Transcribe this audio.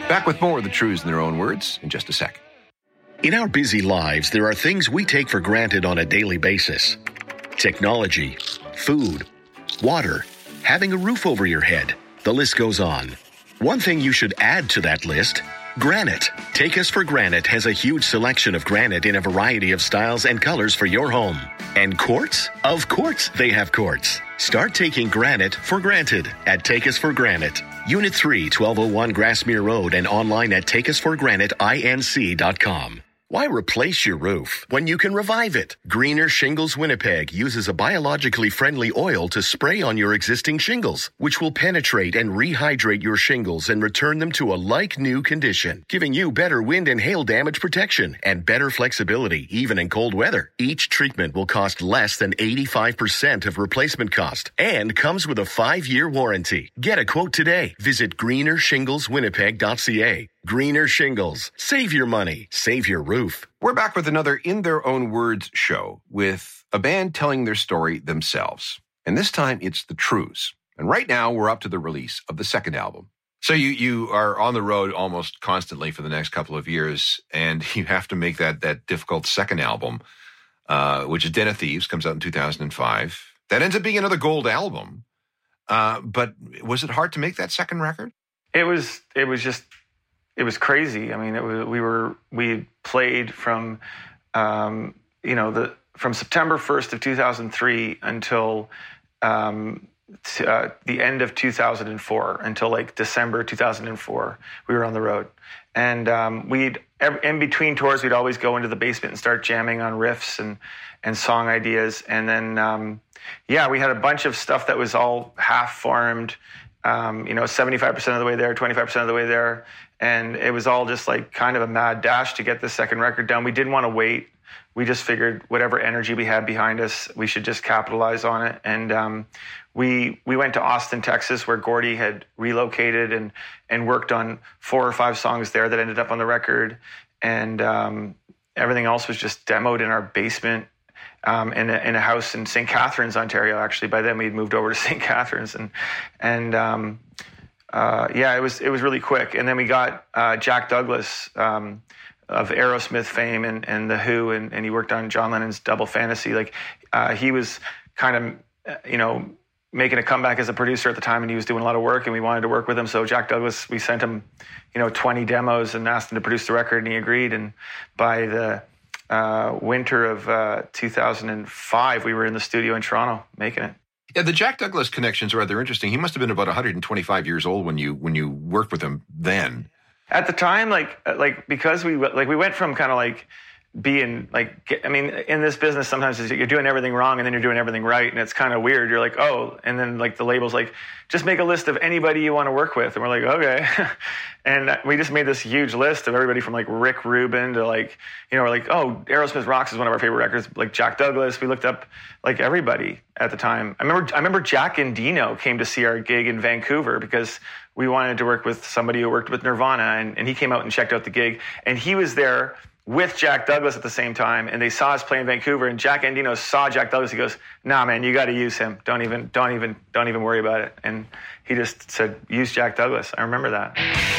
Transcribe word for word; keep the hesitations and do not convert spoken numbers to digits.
Back with more of the truths in their own words in just a sec. In our busy lives, there are things we take for granted on a daily basis. Technology, food, water, having a roof over your head. The list goes on. One thing you should add to that list: granite. Take Us for Granite has a huge selection of granite in a variety of styles and colors for your home. And quartz? Of course they have quartz. Start taking granite for granted at Take Us for Granite. Unit three, twelve oh one Grassmere Road, and online at take us for granite inc dot com. Why replace your roof when you can revive it? Greener Shingles Winnipeg uses a biologically friendly oil to spray on your existing shingles, which will penetrate and rehydrate your shingles and return them to a like-new condition, giving you better wind and hail damage protection and better flexibility, even in cold weather. Each treatment will cost less than eighty-five percent of replacement cost and comes with a five-year warranty. Get a quote today. Visit greener shingles winnipeg dot c a. Greener Shingles. Save your money. Save your roof. We're back with another In Their Own Words show with a band telling their story themselves. And this time it's the Trues. And right now we're up to the release of the second album. So you you are on the road almost constantly for the next couple of years, and you have to make that that difficult second album, uh, which is Den of Thieves, comes out in two thousand five. That ends up being another gold album. Uh, but was it hard to make that second record? It was. It was just. It was crazy. I mean, it was, we were we played from, um, you know, the from September first of two thousand three until um, t- uh, the end of two thousand four, until like December two thousand four. We were on the road, and um, we'd in between tours we'd always go into the basement and start jamming on riffs and and song ideas, and then um, yeah, we had a bunch of stuff that was all half formed. Um, you know, seventy-five percent of the way there, twenty-five percent of the way there. And it was all just like kind of a mad dash to get the second record done. We didn't want to wait. We just figured whatever energy we had behind us, we should just capitalize on it. And um, we we went to Austin, Texas, where Gordy had relocated and and worked on four or five songs there that ended up on the record. And um, everything else was just demoed in our basement. Um, in, a, in a house in Saint Catharines, Ontario. Actually, by then we'd moved over to Saint Catharines, and and um, uh, yeah, it was it was really quick. And then we got uh, Jack Douglas um, of Aerosmith fame and, and the Who, and, and he worked on John Lennon's Double Fantasy. Like uh, he was kind of you know making a comeback as a producer at the time, and he was doing a lot of work, and we wanted to work with him. So Jack Douglas, we sent him you know twenty demos and asked him to produce the record, and he agreed. And by the Uh, winter of uh, two thousand five, we were in the studio in Toronto making it. Yeah, the Jack Douglas connections are rather interesting. He must have been about one hundred twenty-five years old when you when you worked with him then. At the time, like like because we like we went from kind of like being like, I mean, in this business, sometimes you're doing everything wrong and then you're doing everything right. And it's kind of weird. You're like, oh, and then like the label's like, just make a list of anybody you want to work with. And we're like, okay. And we just made this huge list of everybody from like Rick Rubin to like, you know, we're like, oh, Aerosmith Rocks is one of our favorite records. Like Jack Douglas. We looked up like everybody at the time. I remember, I remember Jack Endino came to see our gig in Vancouver because we wanted to work with somebody who worked with Nirvana. And, and he came out and checked out the gig. And he was there with Jack Douglas at the same time, and they saw us play in Vancouver, and Jack Endino saw Jack Douglas. He goes, nah, man, you got to use him. Don't even, don't even, don't even worry about it. And he just said, use Jack Douglas. I remember that.